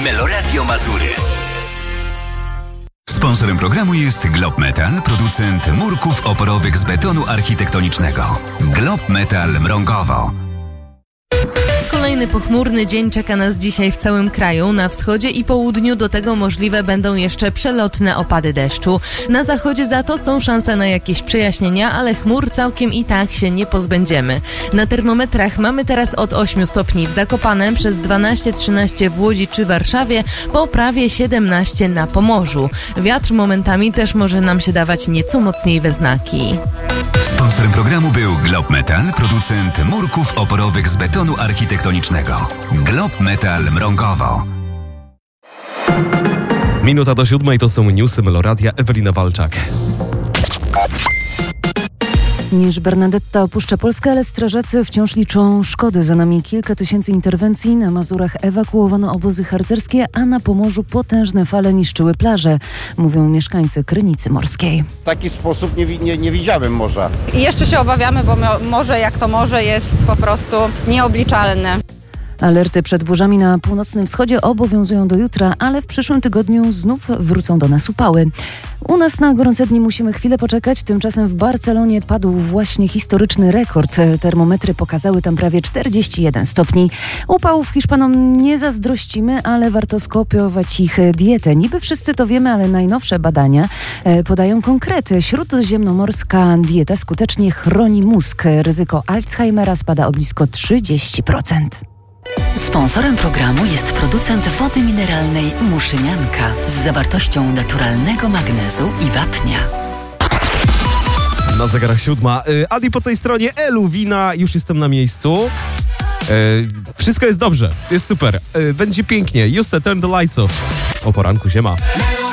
Meloradio Mazury. Sponsorem programu jest Glob Metal, producent murków oporowych z betonu architektonicznego. Glob Metal Mrągowo. Kolejny pochmurny dzień czeka nas dzisiaj w całym kraju. Na wschodzie i południu do tego możliwe będą jeszcze przelotne opady deszczu. Na zachodzie za to są szanse na jakieś przejaśnienia, ale chmur całkiem i tak się nie pozbędziemy. Na termometrach mamy teraz od 8 stopni w Zakopanem, przez 12-13 w Łodzi czy Warszawie, po prawie 17 na Pomorzu. Wiatr momentami też może nam się dawać nieco mocniej we znaki. Sponsorem programu był Glob Metal, producent murków oporowych z betonu architektonicznego. Glob Metal Mrągowo. Minuta do 7 to są newsy Meloradia. Ewelina Walczak. Niż Bernadetta opuszcza Polskę, ale strażacy wciąż liczą szkody. Za nami kilka tysięcy interwencji. Na Mazurach ewakuowano obozy harcerskie, a na Pomorzu potężne fale niszczyły plaże, mówią mieszkańcy Krynicy Morskiej. W taki sposób nie widziałem morza. I jeszcze się obawiamy, bo morze jak to morze jest po prostu nieobliczalne. Alerty przed burzami na północnym wschodzie obowiązują do jutra, ale w przyszłym tygodniu znów wrócą do nas upały. U nas na gorące dni musimy chwilę poczekać, tymczasem w Barcelonie padł właśnie historyczny rekord. Termometry pokazały tam prawie 41 stopni. Upałów Hiszpanom nie zazdrościmy, ale warto skopiować ich dietę. Niby wszyscy to wiemy, ale najnowsze badania podają konkrety. Śródziemnomorska dieta skutecznie chroni mózg. Ryzyko Alzheimera spada o blisko 30%. Sponsorem programu jest producent wody mineralnej Muszynianka z zawartością naturalnego magnezu i wapnia. Na zegarach 7. Adi po tej stronie, Elu, wina, już jestem na miejscu. Wszystko jest dobrze, jest super. Będzie pięknie. Juste, turn the lights off. O poranku, siema.